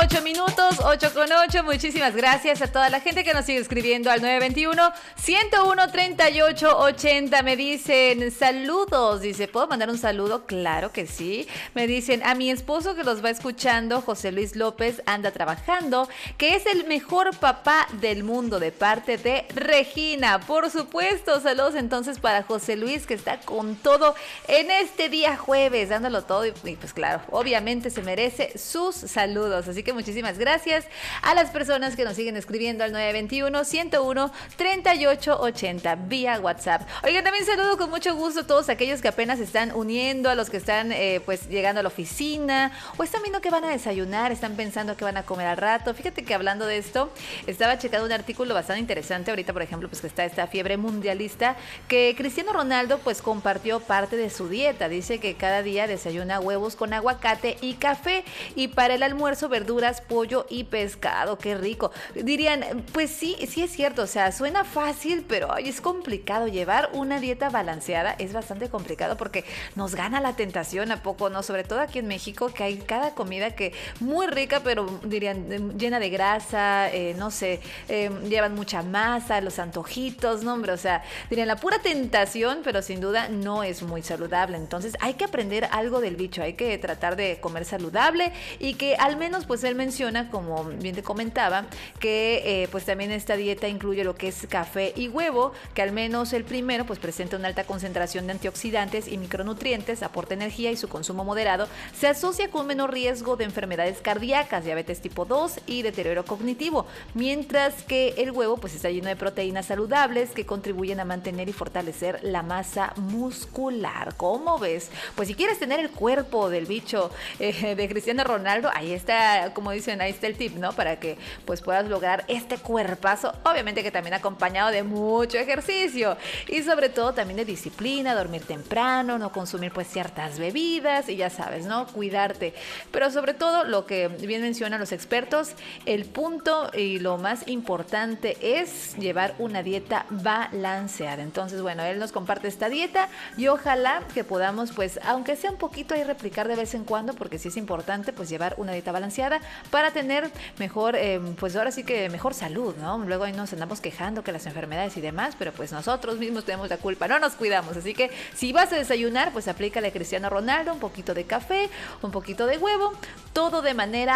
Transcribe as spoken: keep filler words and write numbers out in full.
ocho minutos, ocho con ocho. Muchísimas gracias a toda la gente que nos sigue escribiendo al nueve veintiuno, ciento uno, treinta y ocho ochenta. Me dicen saludos. Dice, ¿puedo mandar un saludo? Claro que sí. Me dicen, a mi esposo que los va escuchando, José Luis López, anda trabajando, que es el mejor papá del mundo, de parte de Regina. Por supuesto, saludos entonces para José Luis, que está con todo en este día jueves, dándolo todo. Y, y pues claro, obviamente se merece sus saludos. Así que muchísimas gracias a las personas que nos siguen escribiendo al nueve veintiuno, ciento uno, treinta y ocho ochenta vía WhatsApp. Oigan, también saludo con mucho gusto a todos aquellos que apenas se están uniendo, a los que están eh, pues llegando a la oficina o están viendo que van a desayunar, están pensando que van a comer al rato. Fíjate que hablando de esto, estaba checando un artículo bastante interesante ahorita, por ejemplo, pues que está esta fiebre mundialista, que Cristiano Ronaldo pues compartió parte de su dieta. Dice que cada día desayuna huevos con aguacate y café, y para el almuerzo verduras, pollo y pescado. Qué rico. Dirían, pues sí, sí es cierto, o sea, suena fácil, pero ay, es complicado llevar una dieta balanceada. Es bastante complicado porque nos gana la tentación, ¿a poco no? Sobre todo aquí en México, que hay cada comida que muy rica, pero dirían llena de grasa, eh, no sé, eh, llevan mucha masa, los antojitos, no hombre, o sea, dirían la pura tentación, pero sin duda no es muy saludable. Entonces hay que aprender algo del bicho, hay que tratar de comer saludable, y que al menos pues él menciona, como bien te comentaba, que eh, pues también esta dieta incluye lo que es café y huevo, que al menos el primero pues presenta una alta concentración de antioxidantes y micronutrientes, aporta energía y su consumo moderado se asocia con un menor riesgo de enfermedades cardíacas, diabetes tipo dos y deterioro cognitivo, mientras que el huevo pues está lleno de proteínas saludables que contribuyen a mantener y fortalecer la masa muscular. ¿Cómo ves? Pues si quieres tener el cuerpo del bicho eh, de Cristiano Ronaldo, ahí está, como dicen, ahí está el tip, ¿no? Para que pues puedas lograr este cuerpazo, obviamente que también acompañado de mucho ejercicio y sobre todo también de disciplina, dormir temprano, no consumir pues ciertas bebidas y ya sabes, ¿no? Cuidarte. Pero sobre todo, lo que bien mencionan los expertos, el punto y lo más importante es llevar una dieta balanceada. Entonces, bueno, él nos comparte esta dieta y ojalá que podamos, pues, aunque sea un poquito ahí, replicar de vez en cuando, porque sí es importante, pues, llevar una dieta balanceada para tener mejor, eh, pues, ahora sí que mejor salud, ¿no? Luego ahí nos andamos quejando que las enfermedades y demás, pero pues nosotros mismos tenemos la culpa, no nos cuidamos. Así que si vas a desayunar, pues aplícale a Cristiano Ronaldo, un poquito de café, un poquito de huevo, todo de manera